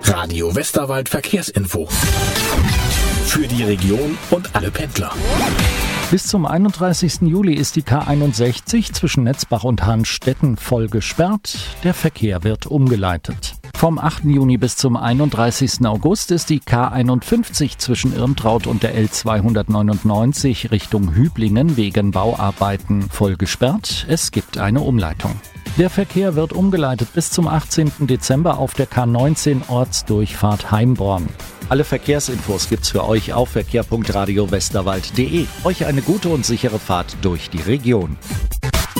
Radio Westerwald Verkehrsinfo. Für die Region und alle Pendler. Bis zum 31. Juli ist die K61 zwischen Netzbach und Hahnstetten voll gesperrt. Der Verkehr wird umgeleitet. Vom 8. Juni bis zum 31. August ist die K51 zwischen Irmtraut und der L299 Richtung Hüblingen wegen Bauarbeiten voll gesperrt. Es gibt eine Umleitung. Der Verkehr wird umgeleitet bis zum 18. Dezember auf der K19 Ortsdurchfahrt Heimborn. Alle Verkehrsinfos gibt's für euch auf verkehr.radiowesterwald.de. Euch eine gute und sichere Fahrt durch die Region.